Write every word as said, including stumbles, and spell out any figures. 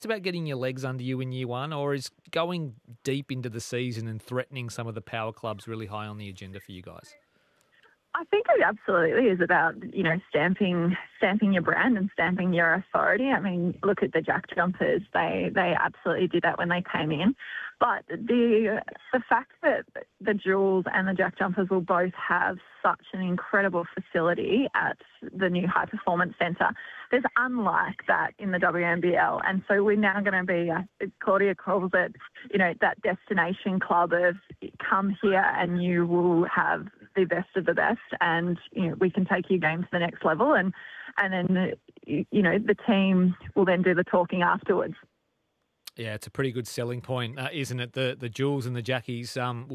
it's about getting your legs under you in year one, or is going deep into the season and threatening some of the power clubs really high on the agenda for you guys? I think it absolutely is about, you know, stamping stamping your brand and stamping your authority. I mean, look at the Jack Jumpers. They they absolutely did that when they came in. But the the fact that the Jewels and the Jack Jumpers will both have such an incredible facility at the new High Performance Centre, there's unlike that in the W N B L. And so we're now going to be, uh, Claudia calls it, you know, that destination club of come here and you will have the best of the best, and you know we can take your game to the next level, and and then you know the team will then do the talking afterwards. Yeah, it's a pretty good selling point, uh, isn't it? The the Jewels and the Jackies um,